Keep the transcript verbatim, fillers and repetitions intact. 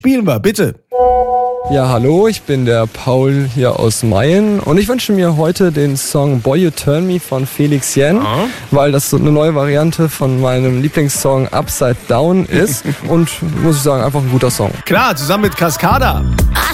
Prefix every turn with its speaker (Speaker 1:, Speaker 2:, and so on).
Speaker 1: Spielen wir, bitte.
Speaker 2: Ja, hallo, ich bin der Paul hier aus Mayen und ich wünsche mir heute den Song Boy You Turn Me von Felix Jen,
Speaker 1: Ja.
Speaker 2: weil das so eine neue Variante von meinem Lieblingssong Upside Down ist und muss ich sagen, einfach ein guter Song.
Speaker 1: Klar, zusammen mit Cascada.